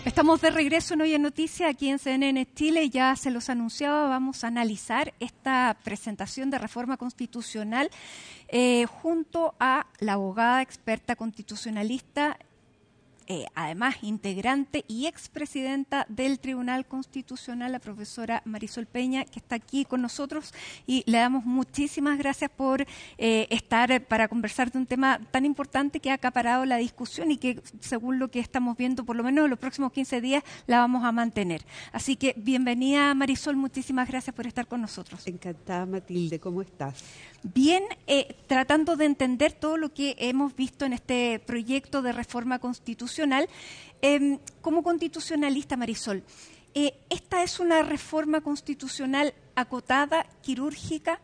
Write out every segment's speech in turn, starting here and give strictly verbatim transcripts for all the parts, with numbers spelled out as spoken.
Estamos de regreso en Hoy en Noticias aquí en C N N Chile. Ya se los anunciaba, vamos a analizar esta presentación de reforma constitucional eh, junto a la abogada experta constitucionalista, eh, además integrante y expresidenta del Tribunal Constitucional, la profesora Marisol Peña, que está aquí con nosotros, y le damos muchísimas gracias por eh, estar para conversar de un tema tan importante que ha acaparado la discusión y que, según lo que estamos viendo, por lo menos en los próximos quince días la vamos a mantener. Así que bienvenida, Marisol, muchísimas gracias por estar con nosotros. Encantada, Matilde, ¿cómo estás? Bien, eh, tratando de entender todo lo que hemos visto en este proyecto de reforma constitucional. Eh, como constitucionalista, Marisol, eh, ¿esta es una reforma constitucional acotada, quirúrgica?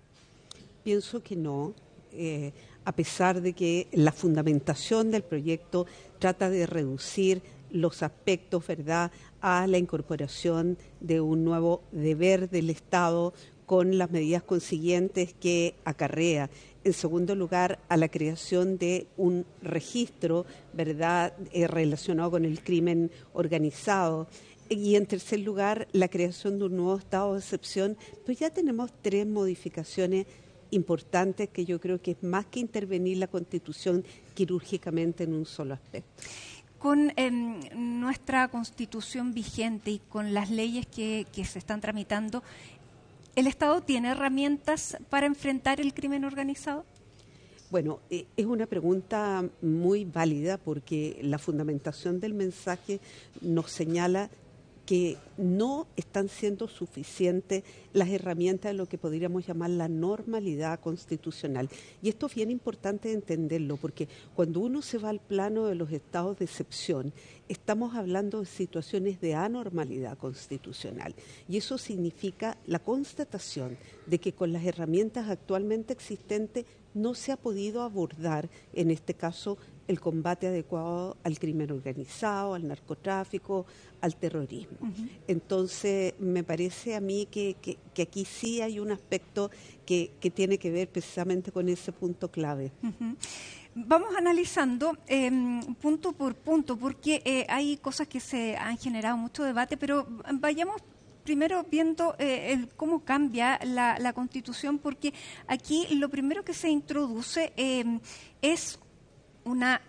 Pienso que no, eh, a pesar de que la fundamentación del proyecto trata de reducir los aspectos, ¿verdad?, a la incorporación de un nuevo deber del Estado con las medidas consiguientes que acarrea. En segundo lugar, a la creación de un registro, ¿verdad?, eh, relacionado con el crimen organizado. Y en tercer lugar, la creación de un nuevo estado de excepción. Pues ya tenemos tres modificaciones importantes que yo creo que es más que intervenir la Constitución quirúrgicamente en un solo aspecto. Con eh, nuestra Constitución vigente y con las leyes que, que se están tramitando, ¿el Estado tiene herramientas para enfrentar el crimen organizado? Bueno, eh, es una pregunta muy válida porque la fundamentación del mensaje nos señala que no están siendo suficientes las herramientas de lo que podríamos llamar la normalidad constitucional. Y esto es bien importante entenderlo, porque cuando uno se va al plano de los estados de excepción, estamos hablando de situaciones de anormalidad constitucional. Y eso significa la constatación de que con las herramientas actualmente existentes no se ha podido abordar, en este caso, el combate adecuado al crimen organizado, al narcotráfico, al terrorismo. Uh-huh. Entonces, me parece a mí que, que, que aquí sí hay un aspecto que, que tiene que ver precisamente con ese punto clave. Uh-huh. Vamos analizando eh, punto por punto, porque eh, hay cosas que se han generado mucho debate, pero vayamos primero viendo eh, el, cómo cambia la, la Constitución, porque aquí lo primero que se introduce eh, es una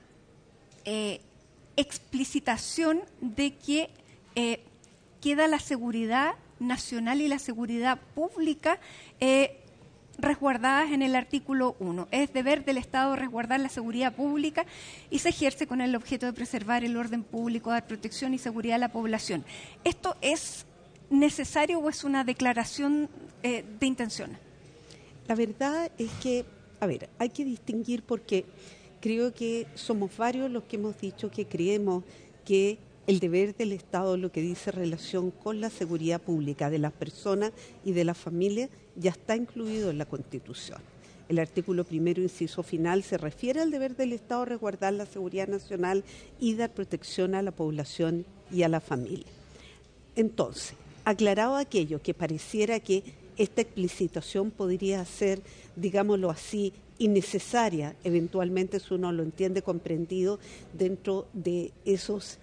eh, explicitación de que eh, queda la seguridad nacional y la seguridad pública eh, resguardadas en el artículo uno. Es deber del Estado resguardar la seguridad pública y se ejerce con el objeto de preservar el orden público, dar protección y seguridad a la población. ¿Esto es necesario o es una declaración eh, de intención? La verdad es que, a ver, hay que distinguir porque creo que somos varios los que hemos dicho que creemos que el deber del Estado, lo que dice relación con la seguridad pública de las personas y de las familias, ya está incluido en la Constitución. El artículo primero, inciso final, se refiere al deber del Estado resguardar la seguridad nacional y dar protección a la población y a la familia. Entonces, aclarado aquello que pareciera que esta explicitación podría ser, digámoslo así, innecesaria, eventualmente si uno lo entiende comprendido dentro de esos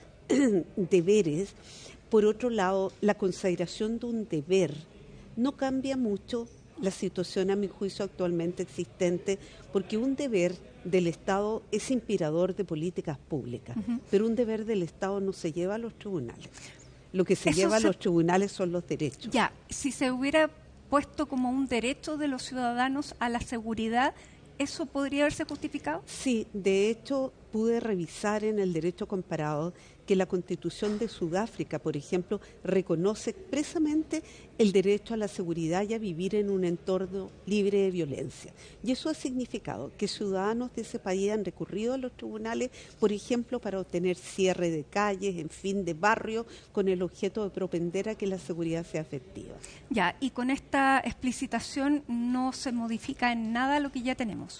deberes. Por otro lado, la consagración de un deber no cambia mucho la situación, a mi juicio, actualmente existente, porque un deber del Estado es inspirador de políticas públicas, uh-huh. pero un deber del Estado no se lleva a los tribunales. Lo que se Eso lleva se... a los tribunales son los derechos. Ya, si se hubiera puesto como un derecho de los ciudadanos a la seguridad, ¿eso podría haberse justificado? Sí, de hecho pude revisar en el derecho comparado que la Constitución de Sudáfrica, por ejemplo, reconoce expresamente el derecho a la seguridad y a vivir en un entorno libre de violencia. Y eso ha significado que ciudadanos de ese país han recurrido a los tribunales, por ejemplo, para obtener cierre de calles, en fin, de barrios, con el objeto de propender a que la seguridad sea efectiva. Ya, y con esta explicitación no se modifica en nada lo que ya tenemos.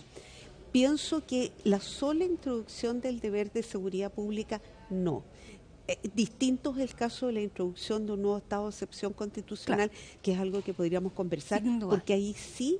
Pienso que la sola introducción del deber de seguridad pública, no. Eh, distinto es el caso de la introducción de un nuevo estado de excepción constitucional, claro, que es algo que podríamos conversar, porque ahí sí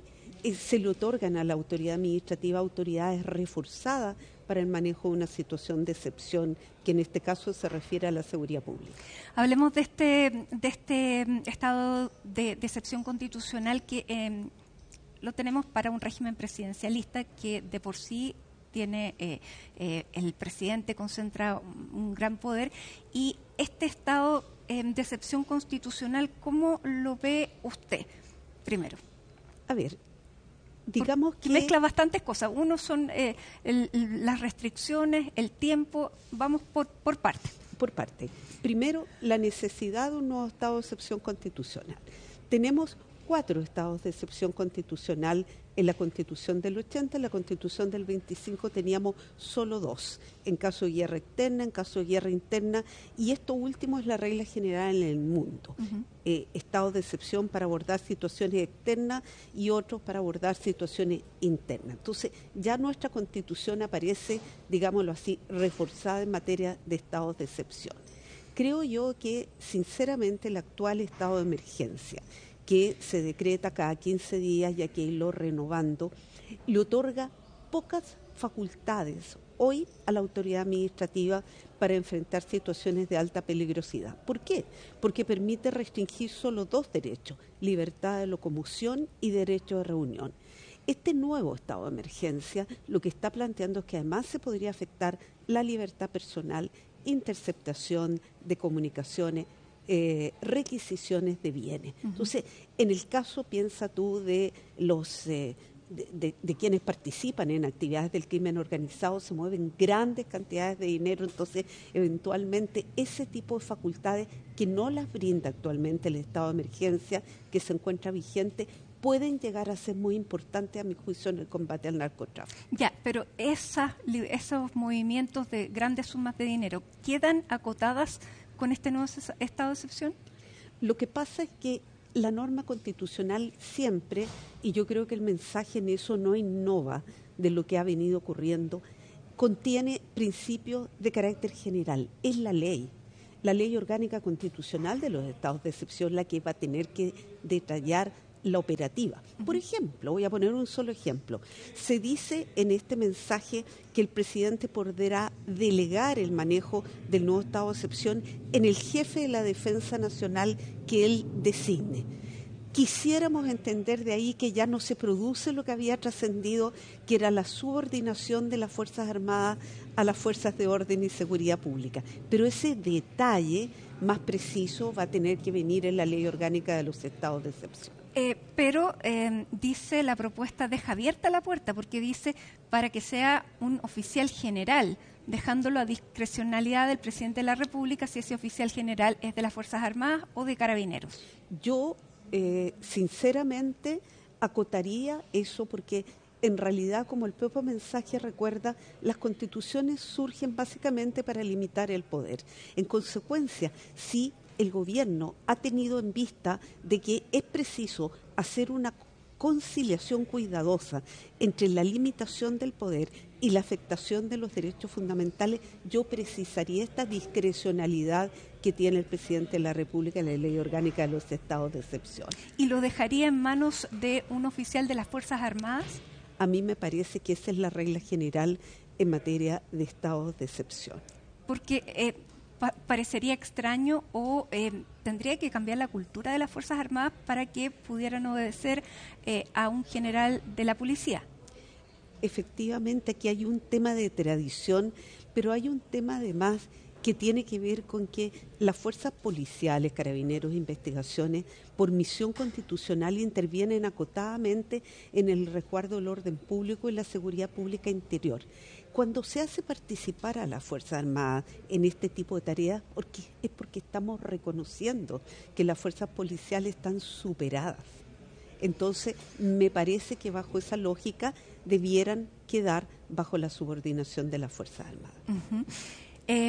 eh, se le otorgan a la autoridad administrativa autoridades reforzadas para el manejo de una situación de excepción, que en este caso se refiere a la seguridad pública. Hablemos de este, de este estado de, de excepción constitucional que eh, lo tenemos para un régimen presidencialista que de por sí tiene, eh, eh, el presidente concentra un, un gran poder, y este estado eh, de excepción constitucional, ¿cómo lo ve usted? Primero. A ver, digamos Porque que mezcla bastantes cosas. Uno son eh, el, las restricciones, el tiempo. Vamos por, por parte. Por parte. Primero, la necesidad de un nuevo estado de excepción constitucional. Tenemos cuatro estados de excepción constitucional en la Constitución del ochenta, en la Constitución del veinticinco teníamos solo dos, en caso de guerra externa, en caso de guerra interna, y esto último es la regla general en el mundo. Uh-huh. Eh, estados de excepción para abordar situaciones externas y otros para abordar situaciones internas. Entonces, ya nuestra Constitución aparece, digámoslo así, reforzada en materia de estados de excepción. Creo yo que, sinceramente, el actual estado de emergencia, que se decreta cada quince días y hay que irlo renovando, le otorga pocas facultades hoy a la autoridad administrativa para enfrentar situaciones de alta peligrosidad. ¿Por qué? Porque permite restringir solo dos derechos, libertad de locomoción y derecho de reunión. Este nuevo estado de emergencia lo que está planteando es que además se podría afectar la libertad personal, interceptación de comunicaciones, Eh, requisiciones de bienes. Uh-huh. Entonces, en el caso, piensa tú, de los eh, de, de, de quienes participan en actividades del crimen organizado, se mueven grandes cantidades de dinero, entonces eventualmente ese tipo de facultades que no las brinda actualmente el estado de emergencia que se encuentra vigente, pueden llegar a ser muy importantes, a mi juicio, en el combate al narcotráfico. Ya, pero esas, esos movimientos de grandes sumas de dinero, ¿quedan acotadas con este nuevo estado de excepción? Lo que pasa es que la norma constitucional siempre, y yo creo que el mensaje en eso no innova de lo que ha venido ocurriendo, contiene principios de carácter general. Es la ley, la ley orgánica constitucional de los estados de excepción la que va a tener que detallar la operativa. Por ejemplo, voy a poner un solo ejemplo. Se dice en este mensaje que el presidente podrá delegar el manejo del nuevo estado de excepción en el jefe de la Defensa Nacional que él designe. Quisiéramos entender de ahí que ya no se produce lo que había trascendido, que era la subordinación de las Fuerzas Armadas a las Fuerzas de Orden y Seguridad Pública. Pero ese detalle más preciso va a tener que venir en la Ley Orgánica de los Estados de Excepción. Eh, pero eh, dice la propuesta, deja abierta la puerta, porque dice para que sea un oficial general, dejándolo a discrecionalidad del presidente de la República si ese oficial general es de las Fuerzas Armadas o de Carabineros. Yo, eh, sinceramente, acotaría eso porque en realidad, como el propio mensaje recuerda, las constituciones surgen básicamente para limitar el poder. En consecuencia, si el gobierno ha tenido en vista de que es preciso hacer una conciliación cuidadosa entre la limitación del poder y la afectación de los derechos fundamentales, yo precisaría esta discrecionalidad que tiene el presidente de la República en la Ley Orgánica de los Estados de Excepción. ¿Y lo dejaría en manos de un oficial de las Fuerzas Armadas? A mí me parece que esa es la regla general en materia de estados de excepción. Porque eh, pa- parecería extraño o eh, tendría que cambiar la cultura de las Fuerzas Armadas para que pudieran obedecer eh, a un general de la policía. Efectivamente, aquí hay un tema de tradición, pero hay un tema además que tiene que ver con que las fuerzas policiales, carabineros, investigaciones, por misión constitucional intervienen acotadamente en el resguardo del orden público y la seguridad pública interior. Cuando se hace participar a las Fuerzas Armadas en este tipo de tareas, porque, es porque estamos reconociendo que las fuerzas policiales están superadas. Entonces, me parece que bajo esa lógica debieran quedar bajo la subordinación de las Fuerzas Armadas. Uh-huh. Eh,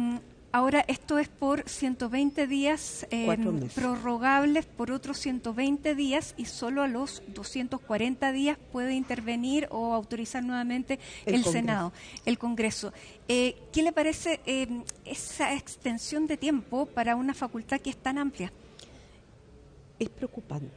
ahora, esto es por ciento veinte días eh, prorrogables por otros ciento veinte días y solo a los doscientos cuarenta días puede intervenir o autorizar nuevamente el, el Senado, el Congreso. Eh, ¿Qué le parece eh, esa extensión de tiempo para una facultad que es tan amplia? Es preocupante.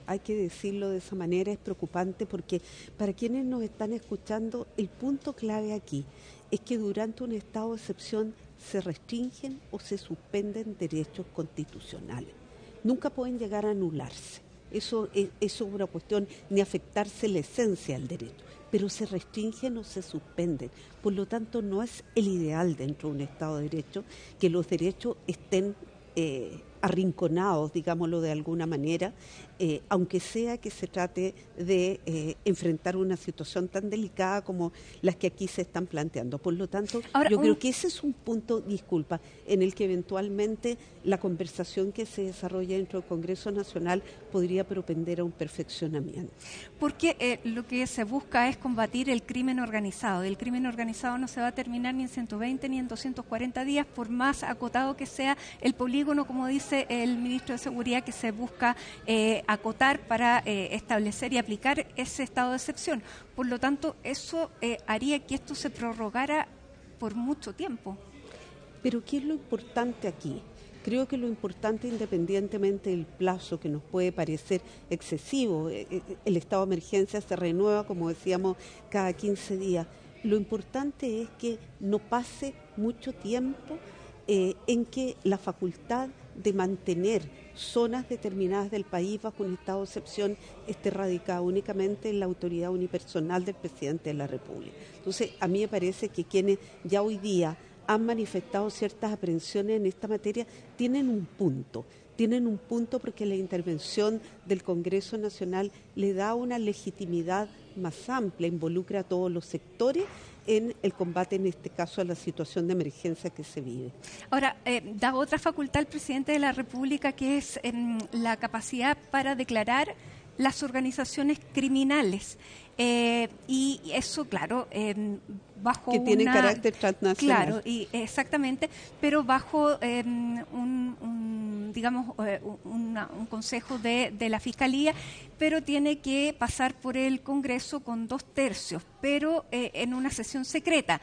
hay que decirlo de esa manera, es preocupante porque para quienes nos están escuchando, el punto clave aquí es que durante un estado de excepción se restringen o se suspenden derechos constitucionales. Nunca pueden llegar a anularse. Eso es, eso es una cuestión, ni afectarse la esencia del derecho, pero se restringen o se suspenden. Por lo tanto, no es el ideal dentro de un Estado de Derecho que los derechos estén eh, arrinconados, digámoslo de alguna manera, eh, aunque sea que se trate de eh, enfrentar una situación tan delicada como las que aquí se están planteando. Por lo tanto, Ahora, yo un... creo que ese es un punto, disculpa, en el que eventualmente la conversación que se desarrolla dentro del Congreso Nacional podría propender a un perfeccionamiento. Porque eh, lo que se busca es combatir el crimen organizado. El crimen organizado no se va a terminar ni en ciento veinte ni en doscientos cuarenta días, por más acotado que sea el polígono, como dice el ministro de Seguridad, que se busca eh, acotar para eh, establecer y aplicar ese estado de excepción. Por lo tanto, eso eh, haría que esto se prorrogara por mucho tiempo. Pero ¿qué es lo importante aquí? Creo que lo importante, independientemente del plazo que nos puede parecer excesivo, el estado de emergencia se renueva, como decíamos, cada quince días. Lo importante es que no pase mucho tiempo eh, en que la facultad de mantener zonas determinadas del país bajo un estado de excepción esté radicada únicamente en la autoridad unipersonal del presidente de la República. Entonces, a mí me parece que quienes ya hoy día han manifestado ciertas aprehensiones en esta materia tienen un punto, tienen un punto porque la intervención del Congreso Nacional le da una legitimidad más amplia, involucra a todos los sectores en el combate, en este caso, a la situación de emergencia que se vive. Ahora, eh, da otra facultad al presidente de la República, que es eh, la capacidad para declarar las organizaciones criminales. Eh, y eso, claro, eh, bajo que tienen una, carácter transnacional. Claro, y exactamente, pero bajo eh, un, un, digamos, eh, una, un consejo de, de la Fiscalía, pero tiene que pasar por el Congreso con dos tercios, pero eh, en una sesión secreta.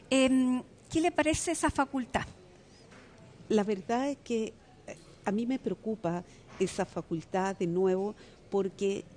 Eh, ¿Qué le parece esa facultad? La verdad es que a mí me preocupa esa facultad de nuevo, porque